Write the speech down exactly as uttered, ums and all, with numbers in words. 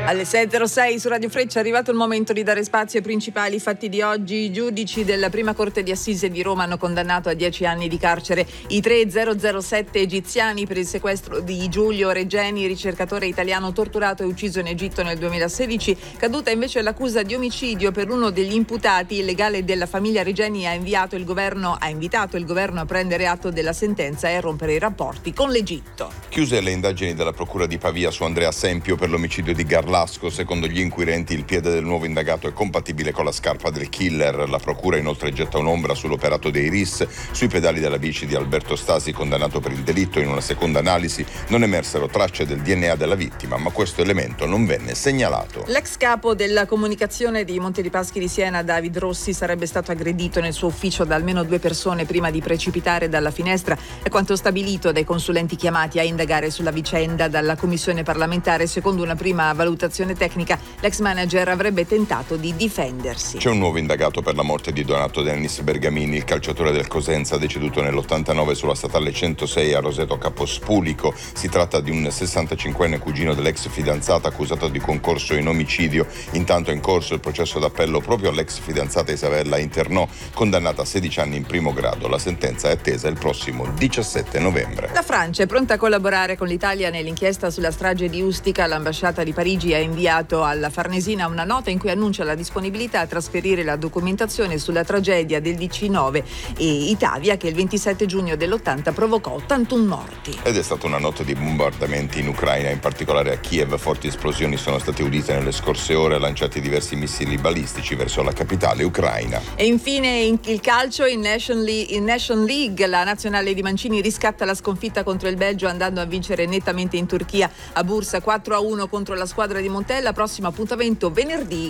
Alle sei e zero sei su Radio Freccia è arrivato il momento di dare spazio ai principali fatti di oggi. I giudici della prima corte di assise di Roma hanno condannato a dieci anni di carcere i tre zero zero sette egiziani per il sequestro di Giulio Regeni, ricercatore italiano torturato e ucciso in Egitto nel duemilasedici. Caduta invece l'accusa di omicidio per uno degli imputati, il legale della famiglia Regeni ha inviato il governo, ha invitato il governo a prendere atto della sentenza e a rompere i rapporti con l'Egitto. Chiuse le indagini della procura di Pavia su Andrea Sempio per l'omicidio di Garlasco. Secondo gli inquirenti il piede del nuovo indagato è compatibile con la scarpa del killer. La procura inoltre getta un'ombra sull'operato dei R I S sui pedali della bici di Alberto Stasi, condannato per il delitto. In una seconda analisi non emersero tracce del D N A della vittima, ma questo elemento non venne segnalato. L'ex capo della comunicazione di Monte dei Paschi di Siena, David Rossi, sarebbe stato aggredito nel suo ufficio da almeno due persone prima di precipitare dalla finestra. È quanto stabilito dai consulenti chiamati a indagare sulla vicenda dalla commissione parlamentare. Secondo una prima valutazione tecnica, l'ex manager avrebbe tentato di difendersi. C'è un nuovo indagato per la morte di Donato Dennis Bergamini, il calciatore del Cosenza deceduto nell'ottantanove sulla statale centosei a Roseto Capospulico. Si tratta di un sessantacinquenne cugino dell'ex fidanzata accusato di concorso in omicidio. Intanto è in corso il processo d'appello proprio all'ex fidanzata Isabella Internò, condannata a sedici anni in primo grado. La sentenza è attesa il prossimo diciassette novembre. La Francia è pronta a collaborare con l'Italia nell'inchiesta sulla strage di Ustica. L'ambasciata di Parigi ha inviato alla Farnesina una nota in cui annuncia la disponibilità a trasferire la documentazione sulla tragedia del D C nove e Italia, che il ventisette giugno dell'ottanta provocò ottantuno morti. Ed è stata una notte di bombardamenti in Ucraina, in particolare a Kiev. Forti esplosioni sono state udite nelle scorse ore, lanciati diversi missili balistici verso la capitale ucraina. E infine in il calcio, in Nation League, in Nation League la nazionale di Mancini riscatta la sconfitta contro il Belgio andando a vincere nettamente in Turchia a Bursa quattro a uno contro la squadra di Montella. Prossimo appuntamento venerdì